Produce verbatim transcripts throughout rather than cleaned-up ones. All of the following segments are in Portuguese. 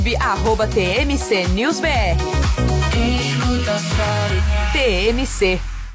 arroba T M C News B R. T M C.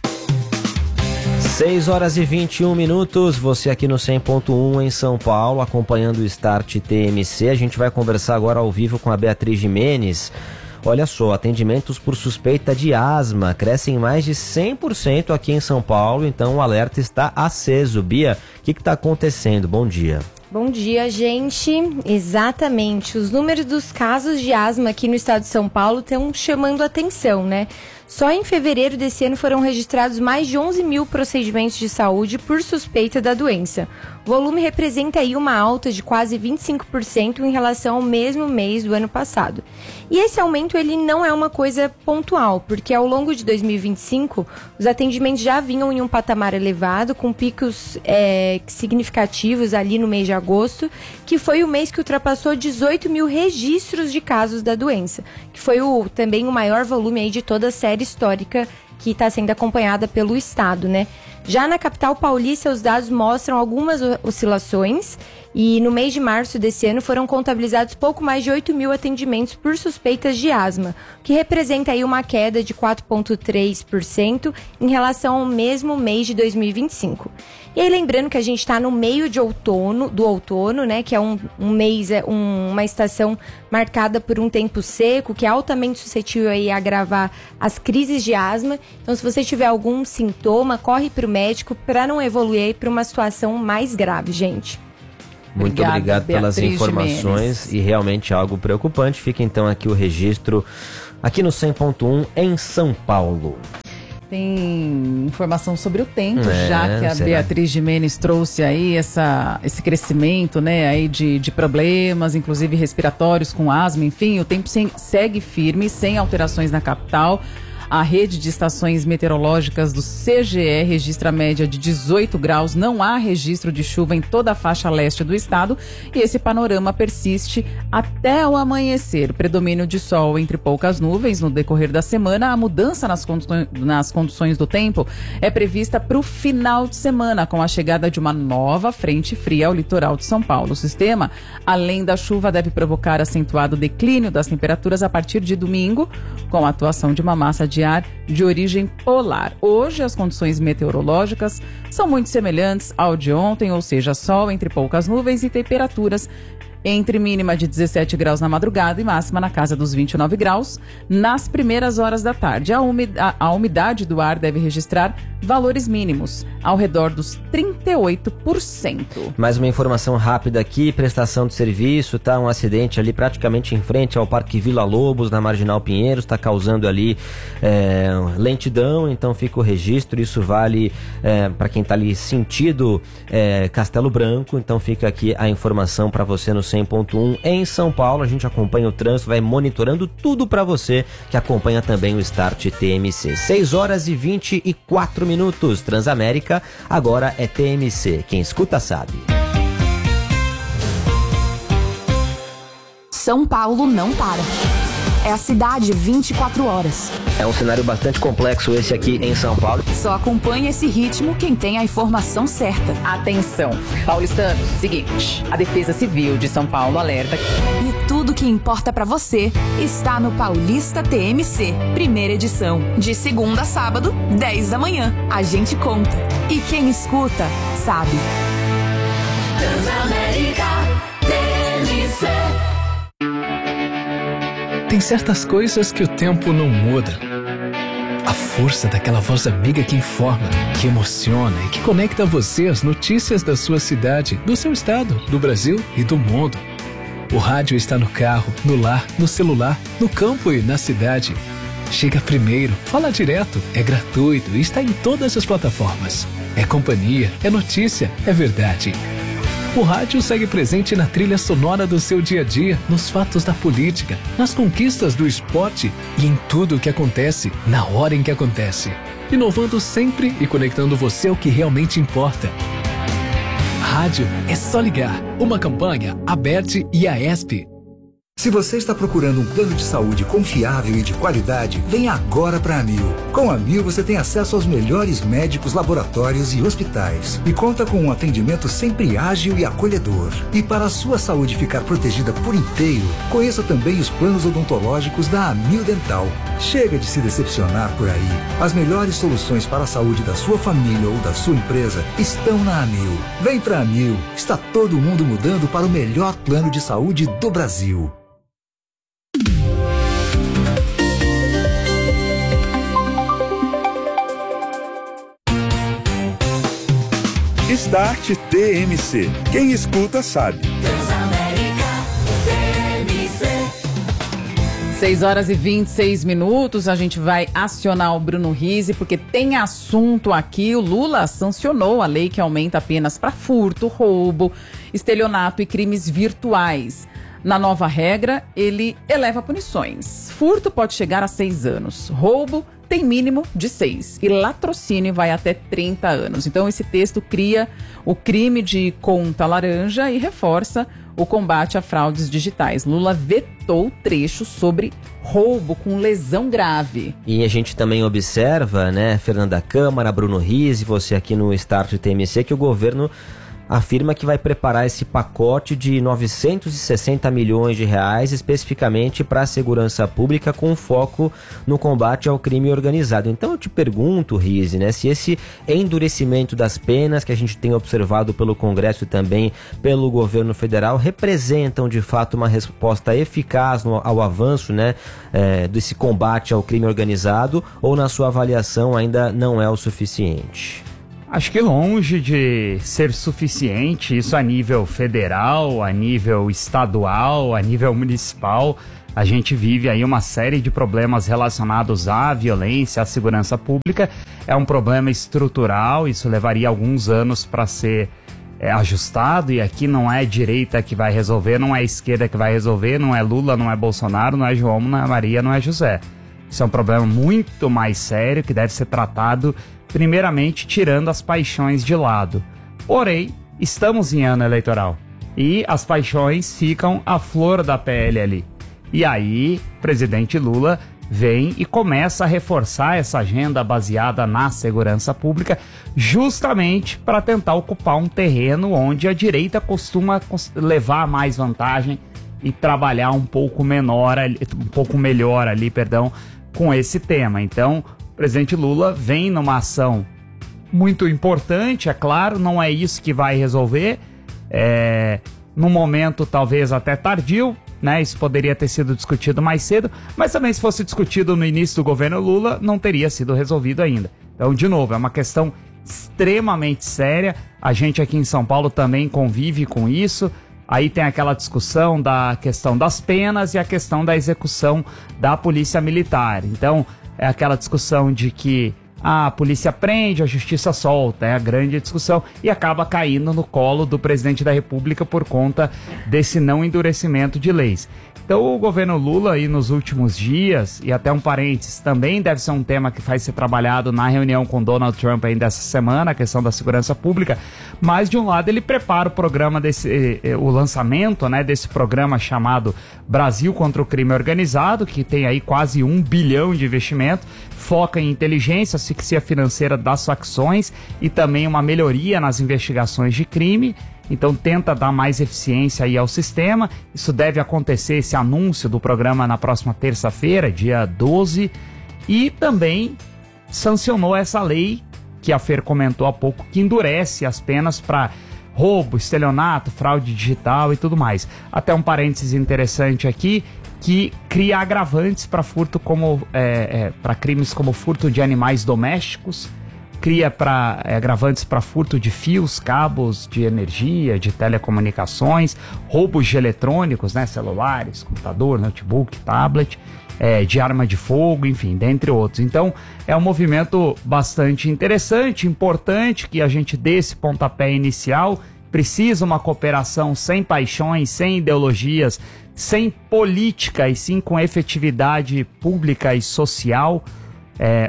seis horas e vinte e um minutos, você aqui no cem ponto um em São Paulo, acompanhando o Start T M C. A gente vai conversar agora ao vivo com a Beatriz Jimenez. Olha só, atendimentos por suspeita de asma crescem mais de cem por cento aqui em São Paulo, então o alerta está aceso. Bia, o que está acontecendo? Bom dia. Bom dia, gente. Exatamente. Os números dos casos de asma aqui no estado de São Paulo estão chamando atenção, né? Só em fevereiro desse ano foram registrados mais de onze mil procedimentos de saúde por suspeita da doença. O volume representa aí uma alta de quase vinte e cinco por cento em relação ao mesmo mês do ano passado. E esse aumento ele não é uma coisa pontual, porque ao longo de dois mil e vinte e cinco, os atendimentos já vinham em um patamar elevado, com picos é, significativos ali no mês de agosto, que foi o mês que ultrapassou dezoito mil registros de casos da doença, que foi o, também o maior volume aí de toda a série histórica que está sendo acompanhada pelo Estado, né? Já na capital paulista, os dados mostram algumas oscilações e no mês de março desse ano foram contabilizados pouco mais de oito mil atendimentos por suspeitas de asma, o que representa aí uma queda de quatro vírgula três por cento em relação ao mesmo mês de dois mil e vinte e cinco. E aí lembrando que a gente está no meio de outono, do outono, né, que é um, um mês, é um, uma estação marcada por um tempo seco, que é altamente suscetível aí a agravar as crises de asma. Então, se você tiver algum sintoma, corre para o médico para não evoluir para uma situação mais grave, gente. Muito Obrigada, obrigado pelas Beatriz informações Jimenez. E realmente algo preocupante. Fica então aqui o registro aqui no cem ponto um em São Paulo. Tem informação sobre o tempo, É, já que a será? Beatriz Jimenez trouxe aí essa, esse crescimento, né, aí de, de problemas, inclusive respiratórios com asma, enfim, o tempo sem, segue firme, sem alterações na capital. A rede de estações meteorológicas do C G E registra a média de dezoito graus, não há registro de chuva em toda a faixa leste do estado e esse panorama persiste até o amanhecer. Predomínio de sol entre poucas nuvens no decorrer da semana. A mudança nas, condições, nas condições do tempo é prevista para o final de semana, com a chegada de uma nova frente fria ao litoral de São Paulo. O sistema, além da chuva, deve provocar acentuado declínio das temperaturas a partir de domingo, com a atuação de uma massa de de ar de origem polar. Hoje, as condições meteorológicas são muito semelhantes ao de ontem, ou seja, sol entre poucas nuvens e temperaturas entre mínima de dezessete graus na madrugada e máxima na casa dos vinte e nove graus nas primeiras horas da tarde. A umidade, a umidade do ar deve registrar valores mínimos ao redor dos trinta e oito por cento. Mais uma informação rápida aqui, prestação de serviço, tá? Um acidente ali praticamente em frente ao Parque Vila Lobos, na Marginal Pinheiros, está causando ali é, lentidão, então fica o registro, isso vale é, para quem está ali sentido é, Castelo Branco, então fica aqui a informação para você no cem ponto um em São Paulo. A gente acompanha o trânsito, vai monitorando tudo para você que acompanha também o Start T M C. seis horas e vinte e quatro minutos, Transamérica, agora é T M C. Quem escuta sabe. São Paulo não para. É a cidade vinte e quatro horas. É um cenário bastante complexo esse aqui em São Paulo. Só acompanha esse ritmo quem tem a informação certa. Atenção, paulistanos, seguinte, a Defesa Civil de São Paulo alerta. E tudo que importa pra você está no Paulista T M C, primeira edição, de segunda a sábado, dez da manhã. A gente conta. E quem escuta, sabe. Transamérica T M C. Tem certas coisas que o tempo não muda. A força daquela voz amiga que informa, que emociona e que conecta você às notícias da sua cidade, do seu estado, do Brasil e do mundo. O rádio está no carro, no lar, no celular, no campo e na cidade. Chega primeiro, fala direto, é gratuito e está em todas as plataformas. É companhia, é notícia, é verdade. O rádio segue presente na trilha sonora do seu dia a dia, nos fatos da política, nas conquistas do esporte e em tudo o que acontece, na hora em que acontece. Inovando sempre e conectando você ao que realmente importa. Rádio é só ligar. Uma campanha, Aberte e A E S P. Se você está procurando um plano de saúde confiável e de qualidade, venha agora para a Amil. Com a Amil você tem acesso aos melhores médicos, laboratórios e hospitais. E conta com um atendimento sempre ágil e acolhedor. E para a sua saúde ficar protegida por inteiro, conheça também os planos odontológicos da Amil Dental. Chega de se decepcionar por aí. As melhores soluções para a saúde da sua família ou da sua empresa estão na Amil. Vem pra Amil. Está todo mundo mudando para o melhor plano de saúde do Brasil. Start T M C. Quem escuta sabe. seis horas e vinte e seis minutos, a gente vai acionar o Bruno Rizzi, porque tem assunto aqui. O Lula sancionou a lei que aumenta apenas para furto, roubo, estelionato e crimes virtuais. Na nova regra, ele eleva punições. Furto pode chegar a seis anos. Roubo tem mínimo de seis. E latrocínio vai até trinta anos. Então, esse texto cria o crime de conta laranja e reforça o combate a fraudes digitais. Lula vetou trechos sobre roubo com lesão grave. E a gente também observa, né, Fernanda Câmara, Bruno Rizzi, você aqui no Start T M C, que o governo afirma que vai preparar esse pacote de novecentos e sessenta milhões de reais especificamente para a segurança pública, com foco no combate ao crime organizado. Então eu te pergunto, Rizzi, né, se esse endurecimento das penas que a gente tem observado pelo Congresso e também pelo governo federal representam de fato uma resposta eficaz no, ao avanço, né, é, desse combate ao crime organizado, ou na sua avaliação ainda não é o suficiente? Acho que longe de ser suficiente, isso a nível federal, a nível estadual, a nível municipal. A gente vive aí uma série de problemas relacionados à violência, à segurança pública. É um problema estrutural, isso levaria alguns anos para ser é, ajustado, e aqui não é direita que vai resolver, não é esquerda que vai resolver, não é Lula, não é Bolsonaro, não é João, não é Maria, não é José. Isso é um problema muito mais sério que deve ser tratado primeiramente tirando as paixões de lado. Porém, estamos em ano eleitoral e as paixões ficam à flor da pele ali. E aí, o presidente Lula vem e começa a reforçar essa agenda baseada na segurança pública, justamente para tentar ocupar um terreno onde a direita costuma levar mais vantagem e trabalhar um pouco menor, um pouco melhor ali, perdão, com esse tema. Então, o presidente Lula vem numa ação muito importante, é claro, não é isso que vai resolver, é, num momento talvez até tardio, né? Isso poderia ter sido discutido mais cedo, mas também se fosse discutido no início do governo Lula, não teria sido resolvido ainda. Então, de novo, é uma questão extremamente séria, a gente aqui em São Paulo também convive com isso. Aí tem aquela discussão da questão das penas e a questão da execução da polícia militar. Então, é aquela discussão de que ah, a polícia prende, a justiça solta, é a grande discussão, e acaba caindo no colo do presidente da República por conta desse não endurecimento de leis. Então o governo Lula aí nos últimos dias, e até um parênteses, também deve ser um tema que vai ser trabalhado na reunião com Donald Trump ainda essa semana, a questão da segurança pública, mas de um lado ele prepara o programa desse, eh, o lançamento, né, desse programa chamado Brasil contra o Crime Organizado, que tem aí quase um bilhão de investimento, foca em inteligência, asfixia financeira das facções e também uma melhoria nas investigações de crime. Então tenta dar mais eficiência aí ao sistema. Isso deve acontecer, esse anúncio do programa, na próxima terça-feira, dia doze. E também sancionou essa lei que a Fer comentou há pouco, que endurece as penas para roubo, estelionato, fraude digital e tudo mais. Até um parênteses interessante aqui, que cria agravantes para furto como é, é, para crimes como furto de animais domésticos, cria pra, é, agravantes para furto de fios, cabos de energia, de telecomunicações, roubos de eletrônicos, né, celulares, computador, notebook, tablet, é, de arma de fogo, enfim, dentre outros. Então, é um movimento bastante interessante, importante que a gente dê esse pontapé inicial. Precisa uma cooperação sem paixões, sem ideologias, sem política, e sim com efetividade pública e social, é,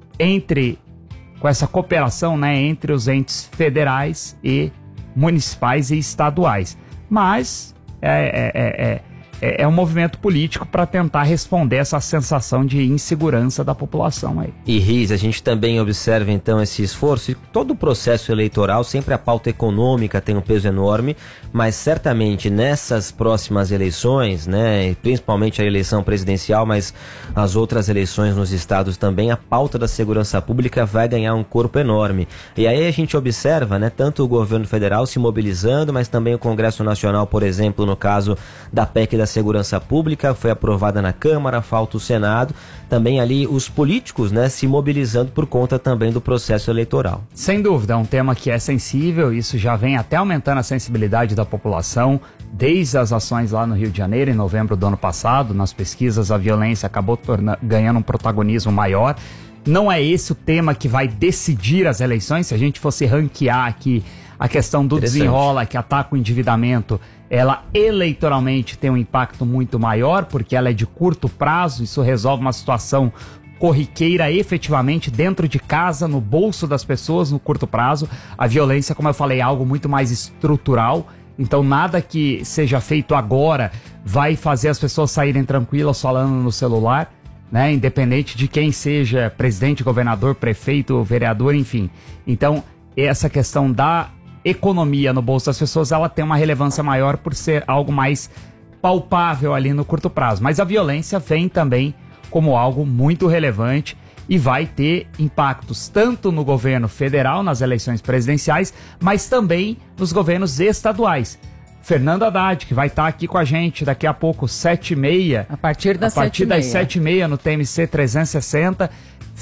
entre com essa cooperação, né, entre os entes federais e municipais e estaduais. Mas é, é, é, é, é um movimento político para tentar responder essa sensação de insegurança da população aí. E Riz, a gente também observa então esse esforço, e todo o processo eleitoral, sempre a pauta econômica tem um peso enorme, mas certamente nessas próximas eleições, né, principalmente a eleição presidencial, mas as outras eleições nos estados também, a pauta da segurança pública vai ganhar um corpo enorme. E aí a gente observa, né, tanto o governo federal se mobilizando, mas também o Congresso Nacional, por exemplo, no caso da P E C da Segurança Pública, foi aprovada na Câmara, falta o Senado, também ali os políticos, né, se mobilizando por conta também do processo eleitoral. Sem dúvida, é um tema que é sensível, isso já vem até aumentando a sensibilidade da população, desde as ações lá no Rio de Janeiro, em novembro do ano passado, nas pesquisas a violência acabou torna, ganhando um protagonismo maior. Não é esse o tema que vai decidir as eleições. Se a gente fosse ranquear aqui a questão do desenrola, que ataca o endividamento, ela eleitoralmente tem um impacto muito maior, porque ela é de curto prazo, isso resolve uma situação corriqueira efetivamente dentro de casa, no bolso das pessoas, no curto prazo. A violência, como eu falei, é algo muito mais estrutural, então nada que seja feito agora vai fazer as pessoas saírem tranquilas falando no celular, né? Independente de quem seja presidente, governador, prefeito, vereador, enfim. Então, essa questão da economia no bolso das pessoas, ela tem uma relevância maior por ser algo mais palpável ali no curto prazo. Mas a violência vem também como algo muito relevante e vai ter impactos tanto no governo federal, nas eleições presidenciais, mas também nos governos estaduais. Fernando Haddad, que vai estar aqui com a gente daqui a pouco, sete e meia. A partir das sete e meia. A partir das sete e meia no T M C trezentos e sessenta,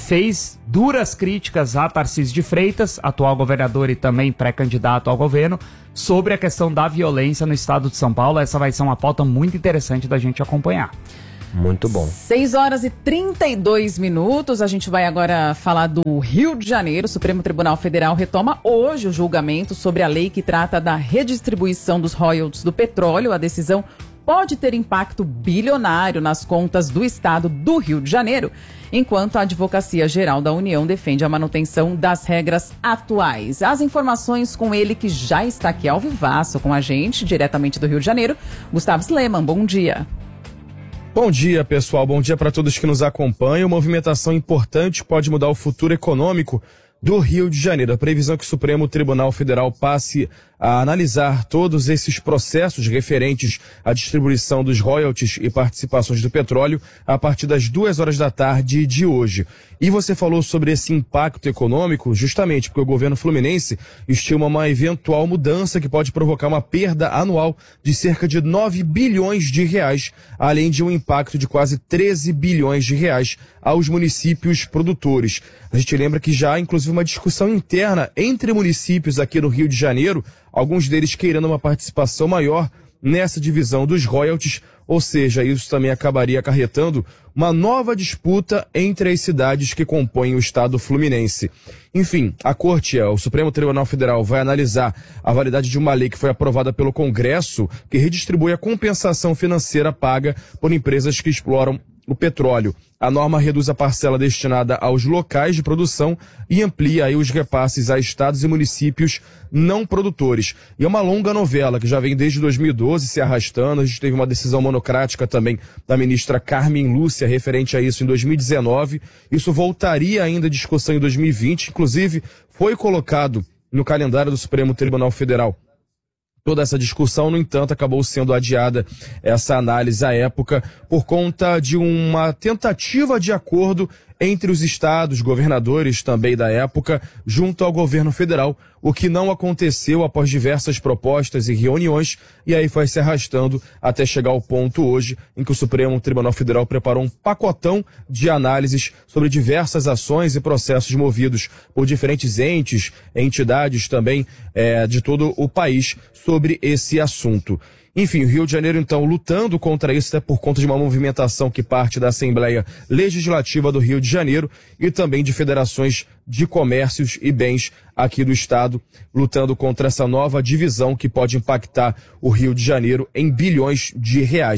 fez duras críticas a Tarcísio de Freitas, atual governador e também pré-candidato ao governo, sobre a questão da violência no estado de São Paulo. Essa vai ser uma pauta muito interessante da gente acompanhar. Muito bom. seis horas e trinta e dois minutos. A gente vai agora falar do Rio de Janeiro. O Supremo Tribunal Federal retoma hoje o julgamento sobre a lei que trata da redistribuição dos royalties do petróleo. A decisão pode ter impacto bilionário nas contas do estado do Rio de Janeiro, enquanto a Advocacia Geral da União defende a manutenção das regras atuais. As informações com ele, que já está aqui ao vivaço com a gente, diretamente do Rio de Janeiro, Gustavo Sleman. Bom dia. Bom dia, pessoal. Bom dia para todos que nos acompanham. Movimentação importante pode mudar o futuro econômico do Rio de Janeiro. A previsão é que o Supremo Tribunal Federal passe a analisar todos esses processos referentes à distribuição dos royalties e participações do petróleo a partir das duas horas da tarde de hoje. E você falou sobre esse impacto econômico justamente porque o governo fluminense estima uma eventual mudança que pode provocar uma perda anual de cerca de nove bilhões de reais, além de um impacto de quase treze bilhões de reais aos municípios produtores. A gente lembra que já há inclusive uma discussão interna entre municípios aqui no Rio de Janeiro, alguns deles querendo uma participação maior nessa divisão dos royalties, ou seja, isso também acabaria acarretando uma nova disputa entre as cidades que compõem o estado fluminense. Enfim, a Corte, o Supremo Tribunal Federal, vai analisar a validade de uma lei que foi aprovada pelo Congresso, que redistribui a compensação financeira paga por empresas que exploram o petróleo. A norma reduz a parcela destinada aos locais de produção e amplia aí os repasses a estados e municípios não produtores. E é uma longa novela que já vem desde dois mil e doze se arrastando. A gente teve uma decisão monocrática também da ministra Carmen Lúcia referente a isso em dois mil e dezenove. Isso voltaria ainda à discussão em dois mil e vinte. Inclusive, foi colocado no calendário do Supremo Tribunal Federal toda essa discussão. No entanto, acabou sendo adiada essa análise à época por conta de uma tentativa de acordo entre os estados, governadores também da época, junto ao governo federal, o que não aconteceu após diversas propostas e reuniões, e aí foi se arrastando até chegar ao ponto hoje em que o Supremo Tribunal Federal preparou um pacotão de análises sobre diversas ações e processos movidos por diferentes entes, entidades também é, de todo o país sobre esse assunto. Enfim, o Rio de Janeiro, então, lutando contra isso, até por conta de uma movimentação que parte da Assembleia Legislativa do Rio de Janeiro e também de federações de comércios e bens aqui do estado, lutando contra essa nova divisão que pode impactar o Rio de Janeiro em bilhões de reais.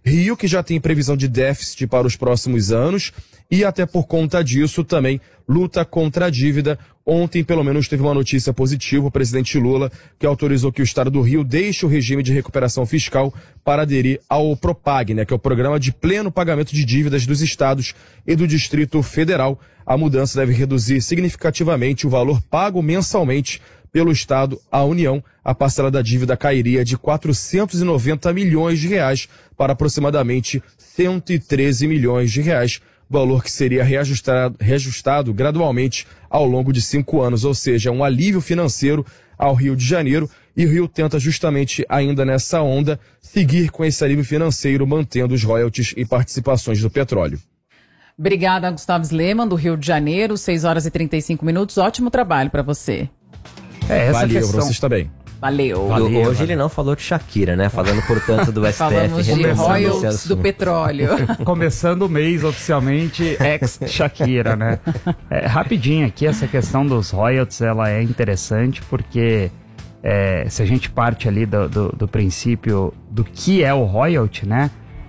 Rio, que já tem previsão de déficit para os próximos anos e até por conta disso também luta contra a dívida. Ontem, pelo menos, teve uma notícia positiva. O presidente Lula, que autorizou que o estado do Rio deixe o regime de recuperação fiscal para aderir ao PROPAG, né, que é o Programa de Pleno Pagamento de Dívidas dos Estados e do Distrito Federal. A mudança deve reduzir significativamente o valor pago mensalmente pelo Estado à União. A parcela da dívida cairia de quatrocentos e noventa milhões de reais para aproximadamente cento e treze milhões de reais, valor que seria reajustado, reajustado gradualmente ao longo de cinco anos, ou seja, um alívio financeiro ao Rio de Janeiro. E o Rio tenta justamente, ainda nessa onda, seguir com esse alívio financeiro, mantendo os royalties e participações do petróleo. Obrigada, Gustavo Sleman, do Rio de Janeiro, seis horas e trinta e cinco minutos. Ótimo trabalho para você. É, essa Valeu, questão... pra vocês também. Valeu. Valeu. Hoje valeu. Ele não falou de Shakira, né? Falando, portanto, do S T F. Falamos de royalties do petróleo. Começando o mês oficialmente ex-Shakira, né? É, rapidinho aqui, essa questão dos royalties, ela é interessante porque é, se a gente parte ali do, do, do princípio do que é o royalty, né?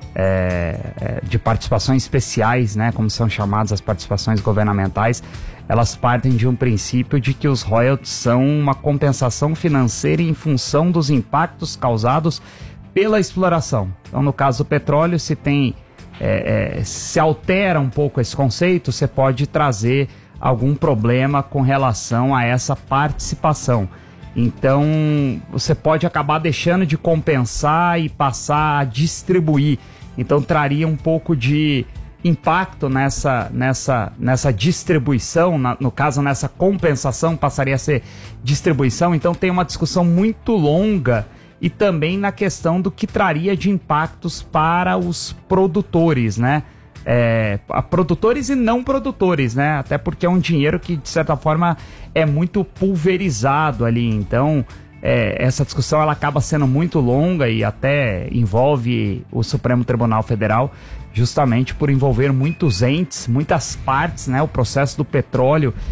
É, é, de participações especiais, né? Como são chamadas as participações governamentais, elas partem de um princípio de que os royalties são uma compensação financeira em função dos impactos causados pela exploração. Então, no caso do petróleo, se tem, é, é, se altera um pouco esse conceito, você pode trazer algum problema com relação a essa participação. Então, você pode acabar deixando de compensar e passar a distribuir. Então, traria um pouco de impacto nessa, nessa, nessa distribuição, na, no caso, nessa compensação, passaria a ser distribuição. Então, tem uma discussão muito longa e também na questão do que traria de impactos para os produtores, né? É, produtores e não produtores, né? Até porque é um dinheiro que, de certa forma, é muito pulverizado ali. Então, é, essa discussão ela acaba sendo muito longa e até envolve o Supremo Tribunal Federal, justamente por envolver muitos entes, muitas partes, né? O processo do petróleo